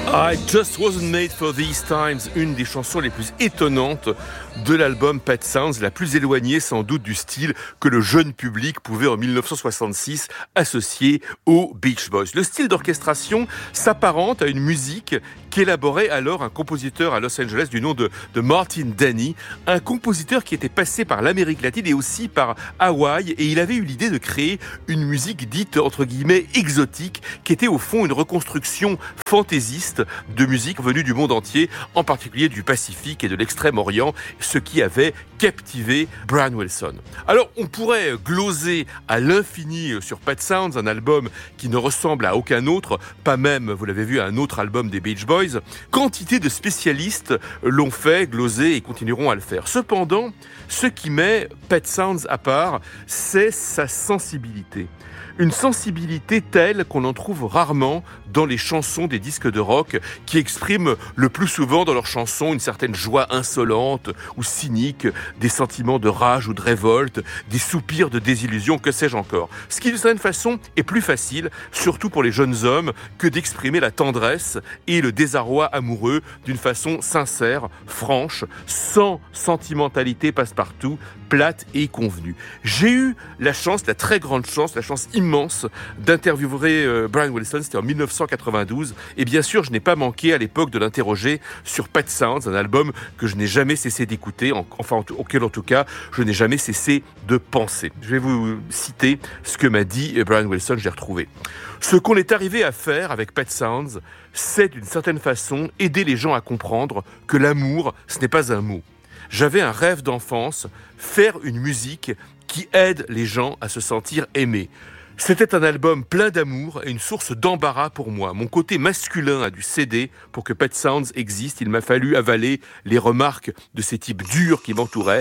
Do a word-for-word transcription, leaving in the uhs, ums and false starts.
I Just Wasn't Made for These Times, une des chansons les plus étonnantes de l'album Pet Sounds, la plus éloignée sans doute du style que le jeune public pouvait en dix-neuf cent soixante-six associer aux Beach Boys. Le style d'orchestration s'apparente à une musique qu'élaborait alors un compositeur à Los Angeles du nom de, de Martin Denny, un compositeur qui était passé par l'Amérique latine et aussi par Hawaï, et il avait eu l'idée de créer une musique dite entre guillemets exotique, qui était au fond une reconstruction fantaisiste de musique venue du monde entier, en particulier du Pacifique et de l'Extrême-Orient, ce qui avait captivé Brian Wilson. Alors, on pourrait gloser à l'infini sur Pet Sounds, un album qui ne ressemble à aucun autre, pas même, vous l'avez vu, à un autre album des Beach Boys. Quantité de spécialistes l'ont fait, glosé et continueront à le faire. Cependant, ce qui met Pet Sounds à part, c'est sa sensibilité. Une sensibilité telle qu'on en trouve rarement dans les chansons des disques de rock qui expriment le plus souvent dans leurs chansons une certaine joie insolente ou cynique, des sentiments de rage ou de révolte, des soupirs de désillusion, que sais-je encore. Ce qui, d'une certaine façon, est plus facile, surtout pour les jeunes hommes, que d'exprimer la tendresse et le désarroi amoureux d'une façon sincère, franche, sans sentimentalité passe-partout, plate et convenue. J'ai eu la chance, la très grande chance, la chance immense d'interviewer euh, Brian Wilson, c'était en dix-neuf cent quatre-vingt-douze, et bien sûr, je n'ai pas manqué à l'époque de l'interroger sur Pet Sounds, un album que je n'ai jamais cessé d'écouter, en, enfin auquel en tout cas, je n'ai jamais cessé de penser. Je vais vous citer ce que m'a dit Brian Wilson, j'ai retrouvé. Ce qu'on est arrivé à faire avec Pet Sounds, c'est d'une certaine façon aider les gens à comprendre que l'amour, ce n'est pas un mot. J'avais un rêve d'enfance, faire une musique qui aide les gens à se sentir aimés. C'était un album plein d'amour et une source d'embarras pour moi. Mon côté masculin a dû céder pour que Pet Sounds existe. Il m'a fallu avaler les remarques de ces types durs qui m'entouraient.